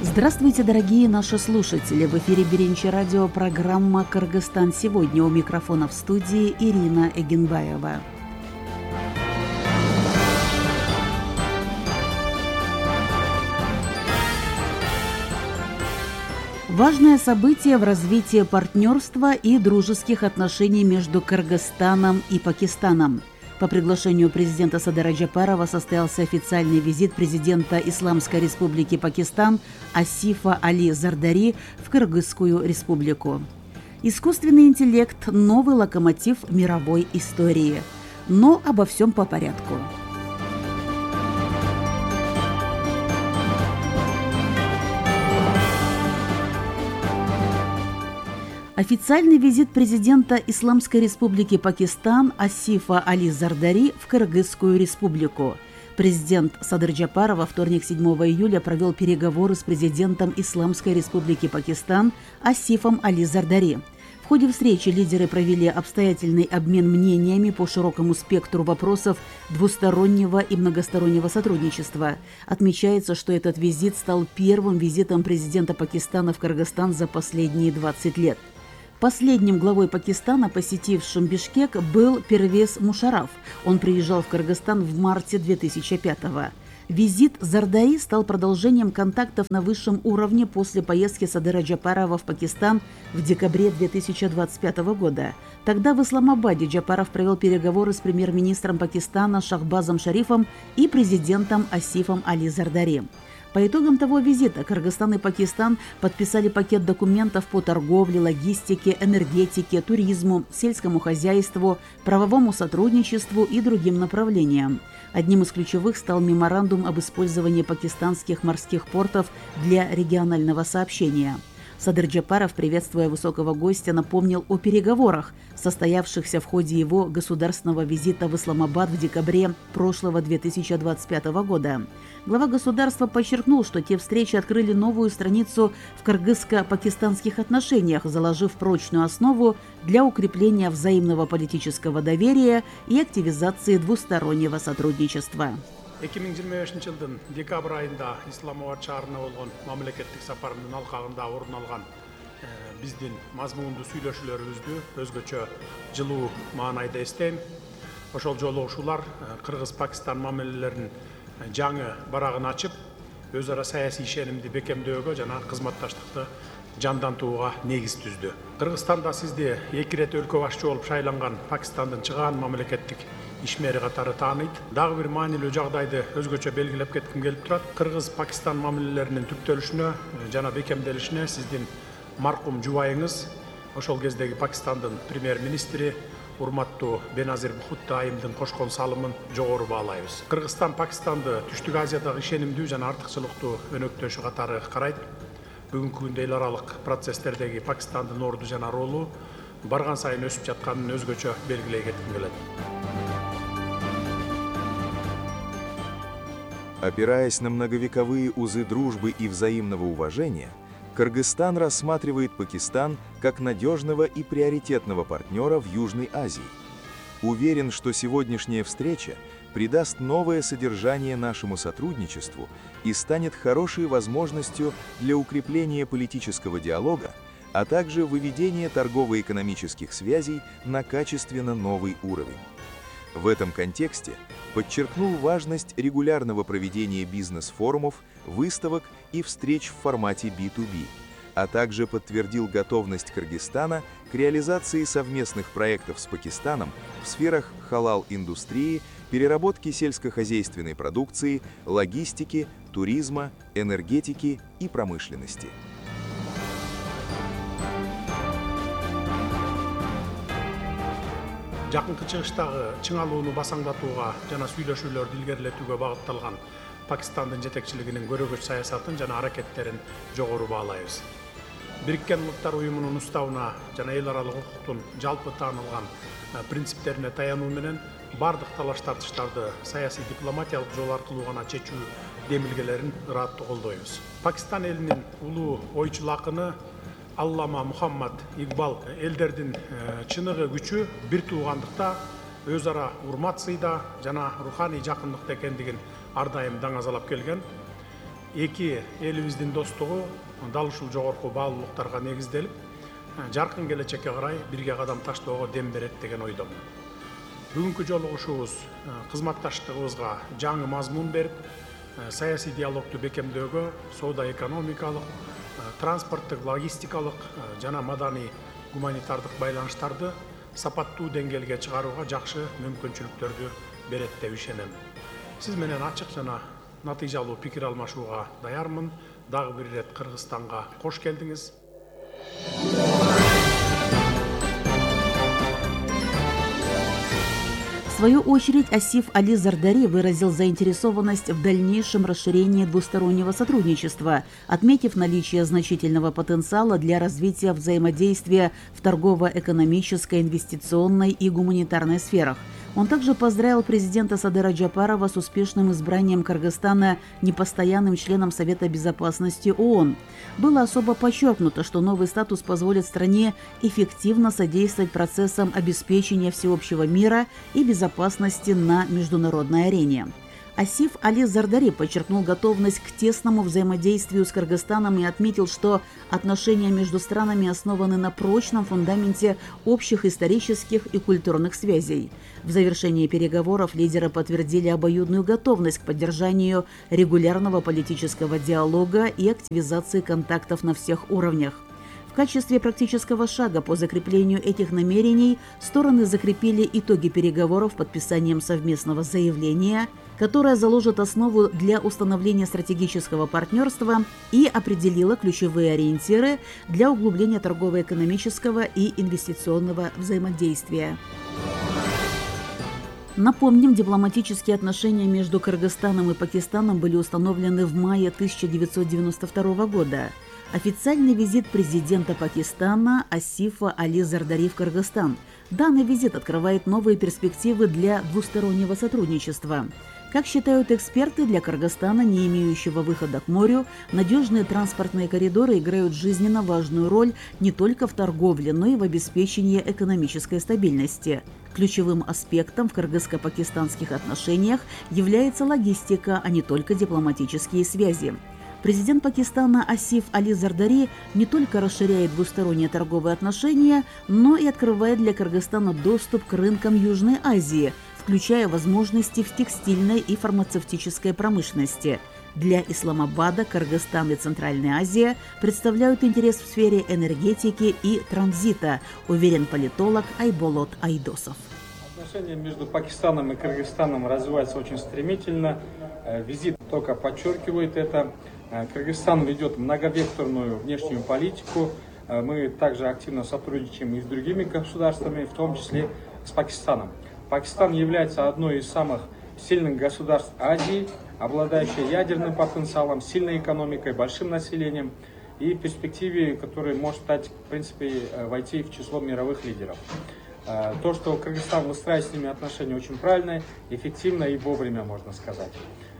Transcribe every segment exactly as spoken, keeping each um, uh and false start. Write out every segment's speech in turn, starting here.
Здравствуйте, дорогие наши слушатели! В эфире Беренчи радио, программа «Кыргызстан сегодня». У микрофона в студии Ирина Эгенбаева. Важное событие в развитии партнерства и дружеских отношений между Кыргызстаном и Пакистаном. По приглашению президента Садыра Джапарова состоялся официальный визит президента Исламской Республики Пакистан Асифа Али Зардари в Кыргызскую республику. Искусственный интеллект – новый локомотив мировой истории. Но обо всем по порядку. Официальный визит президента Исламской Республики Пакистан Асифа Али Зардари в Кыргызскую республику. Президент Садыр Джапаров во вторник, седьмого июля, провел переговоры с президентом Исламской Республики Пакистан Асифом Али Зардари. В ходе встречи лидеры провели обстоятельный обмен мнениями по широкому спектру вопросов двустороннего и многостороннего сотрудничества. Отмечается, что этот визит стал первым визитом президента Пакистана в Кыргызстан за последние двадцать лет. Последним главой Пакистана, посетившим Бишкек, был Первез Мушарраф. Он приезжал в Кыргызстан в марте две тысячи пятого. Визит Зардари стал продолжением контактов на высшем уровне после поездки Садыра Джапарова в Пакистан в декабре две тысячи двадцать пятого года. Тогда в Исламабаде Джапаров провел переговоры с премьер-министром Пакистана Шахбазом Шарифом и президентом Асифом Али Зардари. По итогам того визита Кыргызстан и Пакистан подписали пакет документов по торговле, логистике, энергетике, туризму, сельскому хозяйству, правовому сотрудничеству и другим направлениям. Одним из ключевых стал меморандум об использовании пакистанских морских портов для регионального сообщения. Садыр Джапаров, приветствуя высокого гостя, напомнил о переговорах, состоявшихся в ходе его государственного визита в Исламабад в декабре прошлого две тысячи двадцать пятого года. Глава государства подчеркнул, что те встречи открыли новую страницу в кыргызско-пакистанских отношениях, заложив прочную основу для укрепления взаимного политического доверия и активизации двустороннего сотрудничества. эки миң жыйырма бешинчи жылдын декабрь айында Исламабад шаарына болгон мамлекеттик сапарымдын алкагында орун алган биздин мазмундуу сүйлөшүүлөрүбүздү өзгөчө жылуу маанайда эстейм. Ошол жолугушуулар Кыргыз-Пакистан мамилелеринин жаңы барагын ачып, өз ара саясий ишенимди бекемдөөгө жана кызматташтыкты жандантууга негиз түздү. Кыргызстанда сизди эки ирет өлкө башчы болуп шайланган Пакистандын чыгаан мамлекеттик ишмери катары тааныйт. Дагы бир маанилүү жагдайды өзгөчө белгилеп кетким келип турат. Кыргыз-Пакистан мамилелеринин түптөлүшүнө жана бекемделишине сиздин маркум жубайыңыз, ошол кездеги Пакистандын премьер-министри урматтуу Беназир Бхутто айымдын кошкон салымын жогору баалайбыз. Кыргызстан Пакистанды Түштүк Азиядагы ишенимдүү жана артыкчылыктуу өнөктөшү катары карайт. Бүгүнкү күндө эл аралык процесстердеги Пакистандын орду жана ролу барган сайын өсүп жатканын өзгөчө белгилей кетким келет. Опираясь на многовековые узы дружбы и взаимного уважения, Кыргызстан рассматривает Пакистан как надежного и приоритетного партнера в Южной Азии. Уверен, что сегодняшняя встреча придаст новое содержание нашему сотрудничеству и станет хорошей возможностью для укрепления политического диалога, а также выведения торгово-экономических связей на качественно новый уровень. В этом контексте подчеркнул важность регулярного проведения бизнес-форумов, выставок и встреч в формате би ту би, а также подтвердил готовность Кыргызстана к реализации совместных проектов с Пакистаном в сферах халал-индустрии, переработки сельскохозяйственной продукции, логистики, туризма, энергетики и промышленности. Жакынкы чыгыштагы чыңалууну басаңдатууга жана сүйлөшүүлөрдү илгерилетүүгө багытталган Пакистандын жетекчилигинин көрөгөч саясатын жана аракеттерин жогору баалайбыз. Бириккен Улуттар Уюмунун уставына жана эл аралык укуктун жалпы таанылган принциптерине таянуу менен бардык талаш тартыштарды саясий дипломатиялык жол аркылуу гана чечүү демилгелерин ыраттуу колдойбуз. Пакистан элинин улуу ойчул акыны Аллама Мухаммад Игбал элдердин чыныгы күчү бир туугандыкта, өз ара урмат сыйда жана руханий жакындыкта экендигин ар дайым даңазалап келген. эки элибиздин достугу дал ушул жогорку баалуулуктарга негизделип, жаркын келечекке карай бирге кадам таштоого дем берет деген ойдомун. Бүгүнкү жолугушуубуз кызматташтыгыбызга жаңы мазмун берип, саясий диалогду бекемдөөгө, соода экономикалык, транспорттук, логистикалык жана маданий гуманитардык байланыштарды сапаттуу деңгээлге чыгарууга жакшы мүмкүнчүлүктөрдү берет деп ишенем. Сиз менен ачык жана натыйжалуу пикир алмашууга даярмын. Дагы бир ирет Кыргызстанга кош келдиңиз. В свою очередь, Асиф Али Зардари выразил заинтересованность в дальнейшем расширении двустороннего сотрудничества, отметив наличие значительного потенциала для развития взаимодействия в торгово-экономической, инвестиционной и гуманитарной сферах. Он также поздравил президента Садыра Джапарова с успешным избранием Кыргызстана непостоянным членом Совета Безопасности ООН. Было особо подчеркнуто, что новый статус позволит стране эффективно содействовать процессам обеспечения всеобщего мира и безопасности на международной арене. Асиф Али Зардари подчеркнул готовность к тесному взаимодействию с Кыргызстаном и отметил, что отношения между странами основаны на прочном фундаменте общих исторических и культурных связей. В завершении переговоров лидеры подтвердили обоюдную готовность к поддержанию регулярного политического диалога и активизации контактов на всех уровнях. В качестве практического шага по закреплению этих намерений стороны закрепили итоги переговоров подписанием совместного заявления, которое заложит основу для установления стратегического партнерства и определило ключевые ориентиры для углубления торгово-экономического и инвестиционного взаимодействия. Напомним, дипломатические отношения между Кыргызстаном и Пакистаном были установлены в мае тысяча девятьсот девяносто второго года. Официальный визит президента Пакистана Асифа Али Зардари в Кыргызстан. Данный визит открывает новые перспективы для двустороннего сотрудничества. Как считают эксперты, для Кыргызстана, не имеющего выхода к морю, надежные транспортные коридоры играют жизненно важную роль не только в торговле, но и в обеспечении экономической стабильности. Ключевым аспектом в кыргызско-пакистанских отношениях является логистика, а не только дипломатические связи. Президент Пакистана Асиф Али Зардари не только расширяет двусторонние торговые отношения, но и открывает для Кыргызстана доступ к рынкам Южной Азии, включая возможности в текстильной и фармацевтической промышленности. Для Исламабада Кыргызстан и Центральная Азия представляют интерес в сфере энергетики и транзита, уверен политолог Айболот Айдосов. Отношения между Пакистаном и Кыргызстаном развиваются очень стремительно. Визит только подчеркивает это. Кыргызстан ведет многовекторную внешнюю политику. Мы также активно сотрудничаем и с другими государствами, в том числе с Пакистаном. Пакистан является одной из самых сильных государств Азии, обладающей ядерным потенциалом, сильной экономикой, большим населением и в перспективе, которая может стать, в принципе, войти в число мировых лидеров. То, что Кыргызстан выстраивает с ними отношения, очень правильно, эффективно и вовремя, можно сказать.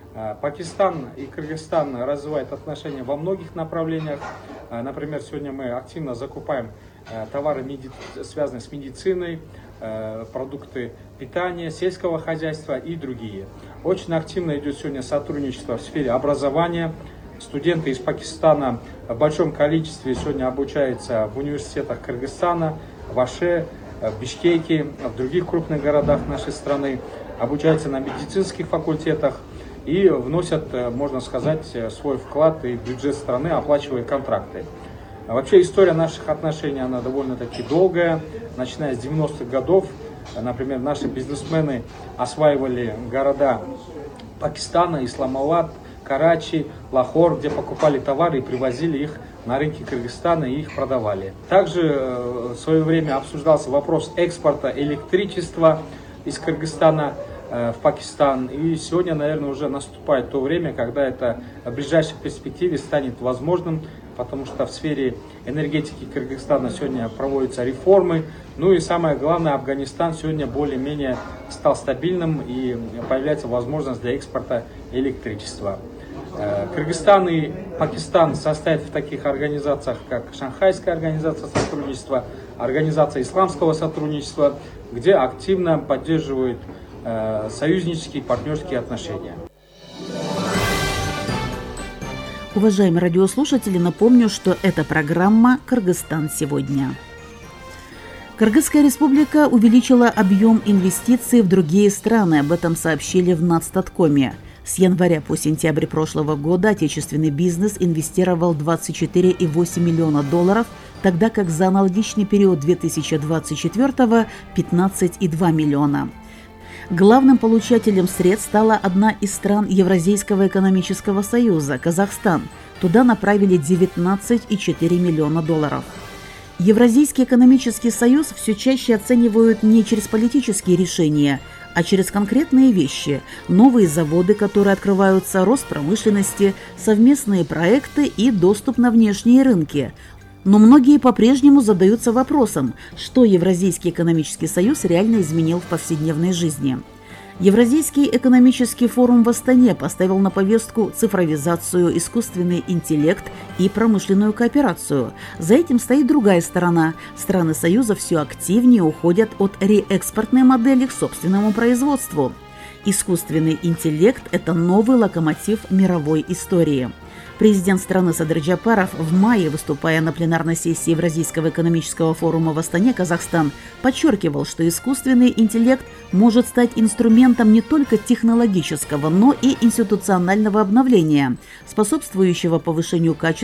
Пакистан и Кыргызстан развивают отношения во многих направлениях. Например, сегодня мы активно закупаем товары, связанные с медициной, продукты питания, сельского хозяйства и другие. Очень активно идет сегодня сотрудничество в сфере образования. Студенты из Пакистана в большом количестве сегодня обучаются в университетах Кыргызстана, в Аше, в Бишкеке, в других крупных городах нашей страны, обучаются на медицинских факультетах и вносят, можно сказать, свой вклад и в бюджет страны, оплачивая контракты. Вообще история наших отношений, она довольно-таки долгая, начиная с девяностых годов. Например, наши бизнесмены осваивали города Пакистана, Исламабад, Карачи, Лахор, где покупали товары и привозили их на рынки Кыргызстана и их продавали. Также в свое время обсуждался вопрос экспорта электричества из Кыргызстана в Пакистан. И сегодня, наверное, уже наступает то время, когда это в ближайшей перспективе станет возможным, потому что в сфере энергетики Кыргызстана сегодня проводятся реформы. Ну и самое главное, Афганистан сегодня более-менее стал стабильным и появляется возможность для экспорта электричества. Кыргызстан и Пакистан состоят в таких организациях, как Шанхайская организация сотрудничества, Организация исламского сотрудничества, где активно поддерживают союзнические и партнерские отношения. Уважаемые радиослушатели, напомню, что это программа «Кыргызстан сегодня». Кыргызская республика увеличила объем инвестиций в другие страны. Об этом сообщили в Нацстаткоме. С января по сентябрь прошлого года отечественный бизнес инвестировал двадцать четыре и восемь миллиона долларов, тогда как за аналогичный период две тысячи двадцать четвёртого – пятнадцать и два миллиона. Главным получателем средств стала одна из стран Евразийского экономического союза – Казахстан. Туда направили девятнадцать и четыре миллиона долларов. Евразийский экономический союз все чаще оценивают не через политические решения, а через конкретные вещи – новые заводы, которые открываются, рост промышленности, совместные проекты и доступ на внешние рынки. Но многие по-прежнему задаются вопросом, что Евразийский экономический союз реально изменил в повседневной жизни. Евразийский экономический форум в Астане поставил на повестку цифровизацию, искусственный интеллект и промышленную кооперацию. За этим стоит другая сторона. Страны Союза все активнее уходят от реэкспортной модели к собственному производству. Искусственный интеллект – это новый локомотив мировой истории. Президент страны Садыр Джапаров в мае, выступая на пленарной сессии Евразийского экономического форума в Астане, Казахстан, подчеркивал, что искусственный интеллект может стать инструментом не только технологического, но и институционального обновления, способствующего повышению качества